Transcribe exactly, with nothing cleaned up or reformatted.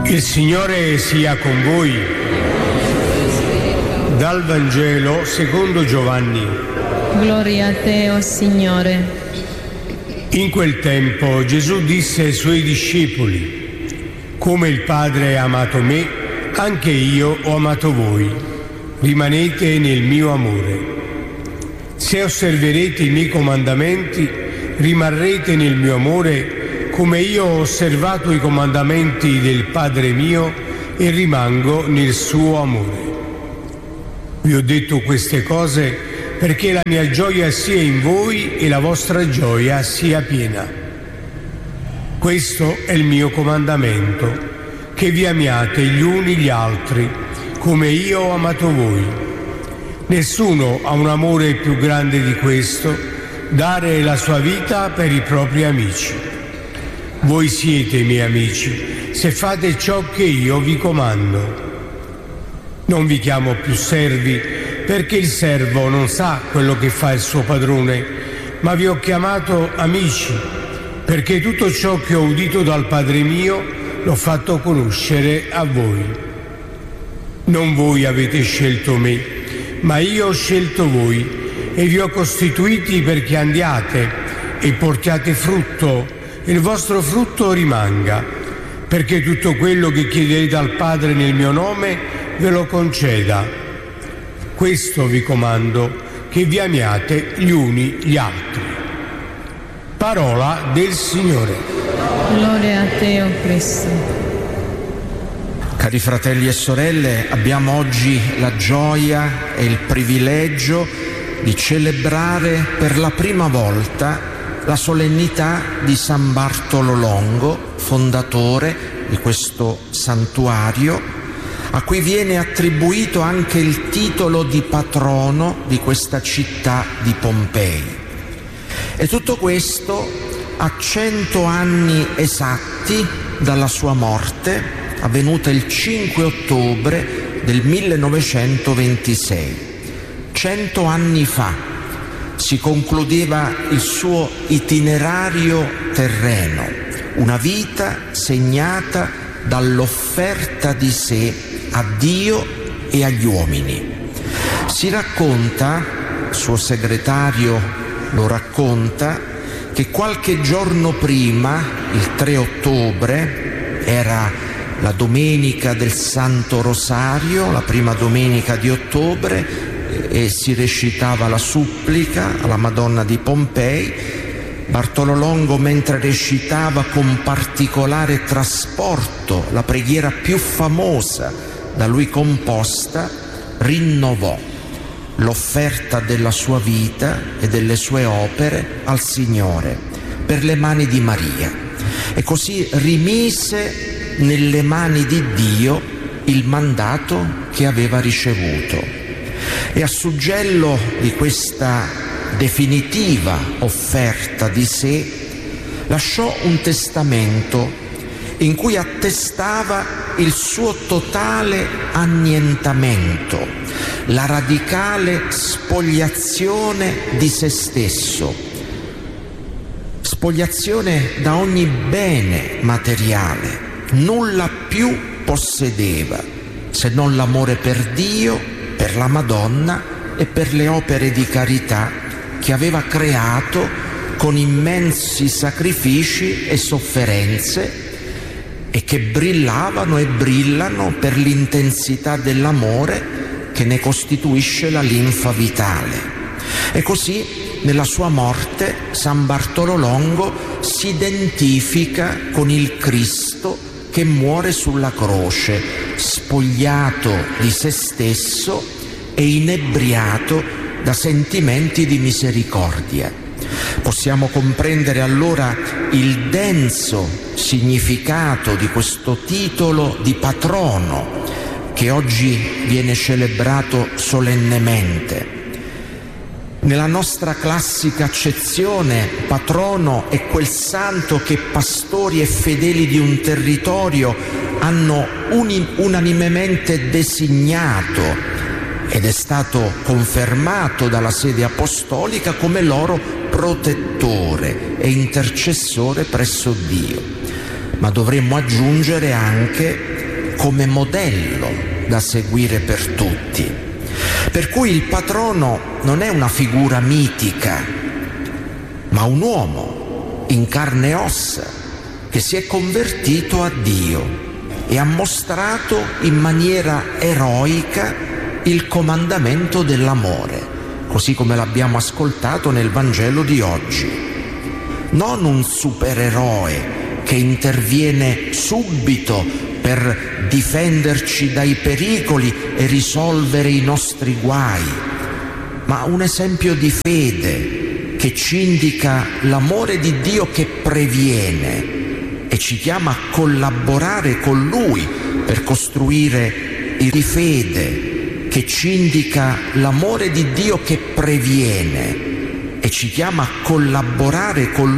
Il Signore sia con voi. Dal Vangelo secondo Giovanni. Gloria a te, o Signore. In quel tempo Gesù disse ai suoi discepoli: come il Padre ha amato me, anche io ho amato voi. Rimanete nel mio amore. Se osserverete i miei comandamenti, rimarrete nel mio amore, come io ho osservato i comandamenti del Padre mio e rimango nel suo amore. Vi ho detto queste cose perché la mia gioia sia in voi e la vostra gioia sia piena. Questo è il mio comandamento, che vi amiate gli uni gli altri, come io ho amato voi. Nessuno ha un amore più grande di questo, dare la sua vita per i propri amici. Voi siete i miei amici, se fate ciò che io vi comando. Non vi chiamo più servi, perché il servo non sa quello che fa il suo padrone, ma vi ho chiamato amici, perché tutto ciò che ho udito dal Padre mio l'ho fatto conoscere a voi. Non voi avete scelto me, ma io ho scelto voi e vi ho costituiti perché andiate e portiate frutto, e il vostro frutto rimanga, perché tutto quello che chiederete al Padre nel mio nome ve lo conceda. Questo vi comando, che vi amiate gli uni gli altri. Parola del Signore. Gloria a te, o Cristo. Cari fratelli e sorelle, abbiamo oggi la gioia e il privilegio di celebrare per la prima volta la solennità di San Bartolo Longo, fondatore di questo santuario, a cui viene attribuito anche il titolo di patrono di questa città di Pompei. E tutto questo a cento anni esatti dalla sua morte, avvenuta il cinque ottobre del millenovecentoventisei. Cento anni fa si concludeva il suo itinerario terreno, una vita segnata dall'offerta di sé a Dio e agli uomini. Si racconta, il suo segretario lo racconta, che qualche giorno prima, il tre ottobre, era la domenica del Santo Rosario, la prima domenica di ottobre, e si recitava la supplica alla Madonna di Pompei. Bartolo Longo, mentre recitava con particolare trasporto la preghiera più famosa da lui composta, rinnovò l'offerta della sua vita e delle sue opere al Signore per le mani di Maria, e così rimise nelle mani di Dio il mandato che aveva ricevuto. E a suggello di questa definitiva offerta di sé, lasciò un testamento in cui attestava il suo totale annientamento, la radicale spogliazione di se stesso, spogliazione da ogni bene materiale. Nulla più possedeva se non l'amore per Dio, per la Madonna e per le opere di carità che aveva creato con immensi sacrifici e sofferenze, e che brillavano e brillano per l'intensità dell'amore che ne costituisce la linfa vitale. E così nella sua morte San Bartolo Longo si identifica con il Cristo che muore sulla croce, spogliato di se stesso e inebriato da sentimenti di misericordia. Possiamo comprendere allora il denso significato di questo titolo di patrono che oggi viene celebrato solennemente. Nella nostra classica accezione, patrono è quel santo che pastori e fedeli di un territorio hanno uni- unanimemente designato ed è stato confermato dalla sede apostolica come loro protettore e intercessore presso Dio. Ma dovremmo aggiungere anche come modello da seguire per tutti. Per cui il patrono non è una figura mitica, ma un uomo in carne e ossa che si è convertito a Dio e ha mostrato in maniera eroica il comandamento dell'amore, così come l'abbiamo ascoltato nel Vangelo di oggi. Non un supereroe che interviene subito per difenderci dai pericoli e risolvere i nostri guai, ma un esempio di fede che ci indica l'amore di Dio che previene e ci chiama a collaborare con Lui per costruire il di fede, che ci indica l'amore di Dio che previene e ci chiama a collaborare con